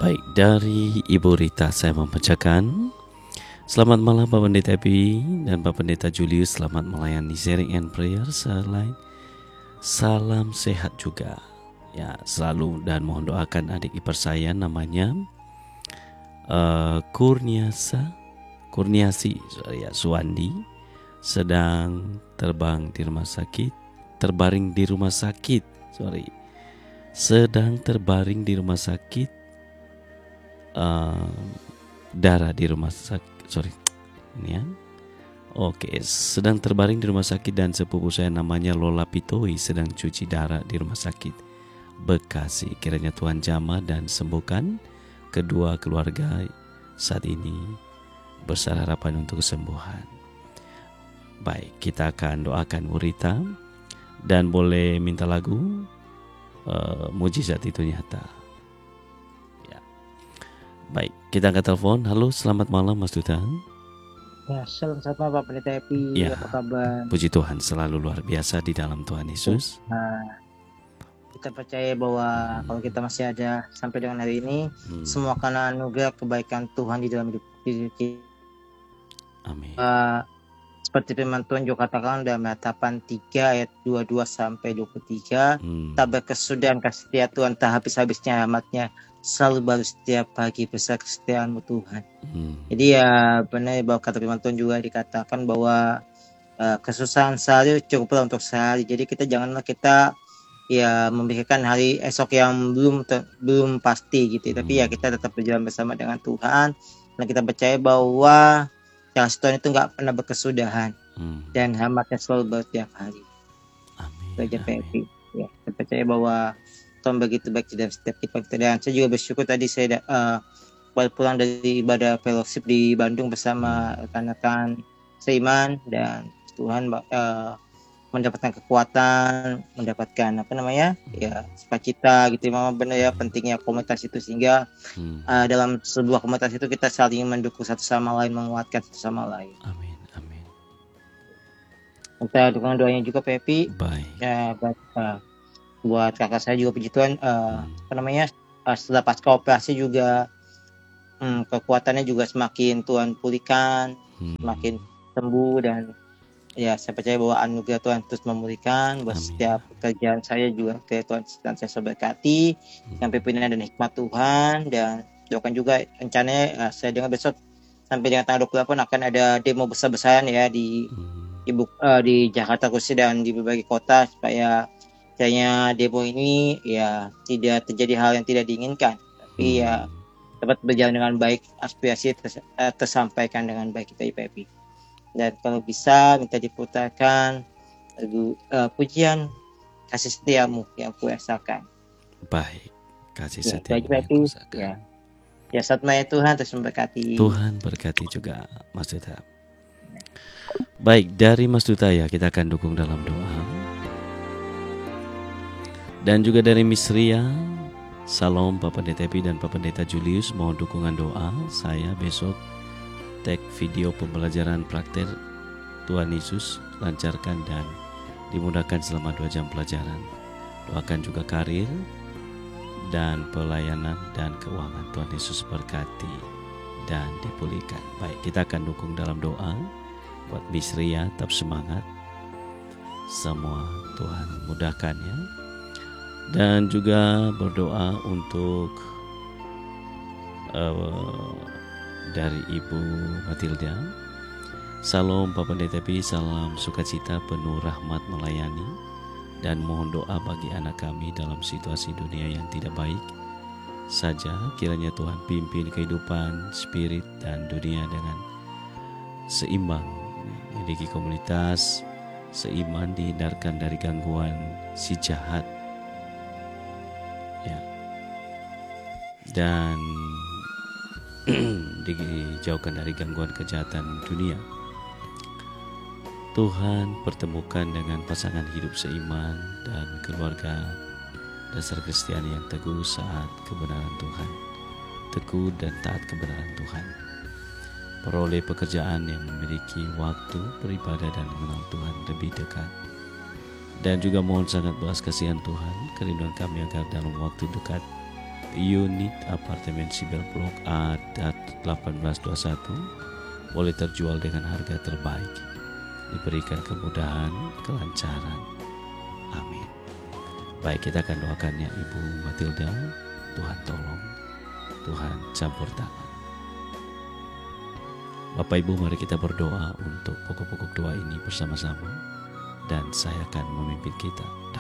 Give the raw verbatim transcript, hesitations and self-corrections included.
Baik, dari Ibu Rita saya membacakan. Selamat malam Pak Pendeta Epi dan Pak Pendeta Julius, selamat melayani sharing and prayer selain salam sehat juga ya selalu, dan mohon doakan adik ipar saya namanya uh, Kurniasa Kurniasi sorry ya, Suwandi sedang terbang di rumah sakit terbaring di rumah sakit sorry sedang terbaring di rumah sakit uh, darah di rumah sakit sorry ini ya oke sedang terbaring di rumah sakit, dan sepupu saya namanya Lola Pitoi sedang cuci darah di rumah sakit Bekasi. Kiranya Tuhan jamah dan sembuhkan kedua keluarga saat ini, besar harapan untuk kesembuhan. Baik, kita akan doakan Bu Rita, dan boleh minta lagu uh, Mujizat Itu Nyata. Ya. Baik, kita angkat telepon. Halo, selamat malam Mas Duta. Ya, salam selamat Pak Pendeta Epi, Ya, apa kabar? Puji Tuhan, selalu luar biasa di dalam Tuhan Yesus. Nah, kita percaya bahwa hmm. kalau kita masih ada sampai dengan hari ini, hmm. semua karena anugerah kebaikan Tuhan di dalam hidup kita. Amin. Uh, seperti firman Tuhan juga katakan dalam Matapan tiga ayat dua puluh dua sampai dua puluh tiga, hmm. tak berkesudahan kasih setia Tuhan, tak habis-habisnya rahmat-Nya, selalu baru setiap pagi, besar kesetiaan-Mu Tuhan. Hmm. Jadi ya benar bahwa kata firman Tuhan juga dikatakan bahwa uh, kesusahan sehari cukuplah untuk sehari. Jadi kita janganlah kita ya memikirkan hari esok yang belum ter, belum pasti gitu. Hmm. Tapi ya kita tetap berjalan bersama dengan Tuhan. Dan kita percaya bahwa kasih Tuhan itu nggak pernah berkesudahan. Hmm. Dan rahmat-Nya selalu setiap hari. Amin. Amin. Ya, saya percaya bahwa Tuhan begitu baik dalam setiap kita. Dan saya juga bersyukur tadi saya uh, baru pulang dari ibadah fellowship di Bandung bersama rekan-rekan seiman, dan Tuhan uh, mendapatkan kekuatan, mendapatkan apa namanya ya sukacita gitu. Memang benar ya pentingnya komunitas itu, sehingga hmm. uh, dalam sebuah komunitas itu kita saling mendukung satu sama lain, menguatkan satu sama lain. Amin, amin. Kita dukungan doanya juga Pepi. Baik. Ya, buat, uh, buat kakak saya juga puji Tuhan uh, hmm. apa namanya uh, setelah pasca operasi juga hmm, kekuatannya juga semakin Tuhan pulihkan, hmm. semakin sembuh, dan ya saya percaya bahwa anugerah Tuhan terus memulihkan buat Amin. Setiap pekerjaan saya juga Tuhan dan saya berkati hmm. sampai pimpinan dan hikmat Tuhan. Dan doakan juga rencananya uh, saya dengar besok sampai dengan tanggal dua puluh delapan akan ada demo besar-besaran ya di hmm. ibu uh, di Jakarta khususnya dan di berbagai kota, supaya misalnya demo ini ya tidak terjadi hal yang tidak diinginkan, tapi hmm. ya dapat berjalan dengan baik, aspirasi ters, uh, tersampaikan dengan baik kita I P P. Dan kalau bisa minta diputarkan lagu uh, pujian Kasih Setiamu yang kuasakan. Baik, kasih ya, setiamu yang kuasakan. Ya, ya satmaya Tuhan terus memberkati. Tuhan berkati juga Mas Duta. Baik, dari Mas Duta ya kita akan dukung dalam doa. Dan juga dari Miss Ria, Salam Pak Pendeta Epi dan Pak Pendeta Julius, mohon dukungan doa. Saya besok tag video pembelajaran praktek Tuhan Yesus, lancarkan dan dimudahkan selama dua jam pelajaran. Doakan juga karir dan pelayanan dan keuangan. Tuhan Yesus berkati dan dipulihkan. Baik, kita akan dukung dalam doa buat Miss Ria, tetap semangat. Semua Tuhan mudahkan ya. Dan juga berdoa untuk uh, dari Ibu Matilda. Salam Pak Pendeta Epi, salam sukacita penuh rahmat melayani, dan mohon doa bagi anak kami dalam situasi dunia yang tidak baik saja. Kiranya Tuhan pimpin kehidupan spirit dan dunia dengan seimbang, memiliki komunitas seiman, dihindarkan dari gangguan si jahat ya, dan dijauhkan dari gangguan kejahatan dunia. Tuhan pertemukan dengan pasangan hidup seiman dan keluarga dasar Kristiani yang teguh saat kebenaran Tuhan, teguh dan taat kebenaran Tuhan. Peroleh pekerjaan yang memiliki waktu beribadah dan mengenal Tuhan lebih dekat. Dan juga mohon sangat belas kasihan Tuhan, kerinduan kami agar dalam waktu dekat unit apartemen Sibel Blok A delapan belas dua puluh satu boleh terjual dengan harga terbaik. Diberikan kemudahan, kelancaran. Amin. Baik, kita akan doakannya Ibu Matilda. Tuhan tolong, Tuhan campur tangan. Bapak Ibu, mari kita berdoa untuk pokok-pokok doa ini bersama-sama, dan saya akan memimpin kita.